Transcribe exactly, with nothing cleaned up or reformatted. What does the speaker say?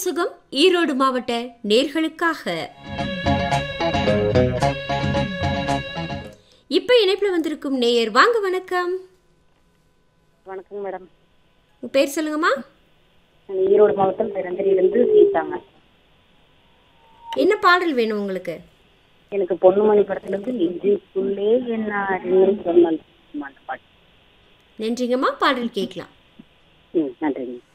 சுகம் ஈரோடு மாவட்ட நேர்களுக்காக. இப்ப இணைப்புல வந்திருக்கும் நேயர் வாங்க. வணக்கம். வணக்கம் மேடம். உங்க பேர் சொல்லுங்கம்மா. ஈரோடு மாவட்டம் பெரந்தரியிலிருந்து சீதாங்க. என்ன பாடல் வேணும் உங்களுக்கு? எனக்கு பொன்னுமணி படத்துல இருந்து நெஞ்சுக்குள்ளே என்ன சொன்ன பாட்டு. நன்றிங்கம்மா. பாடல் கேட்கலாம். ம் நன்றிங்க.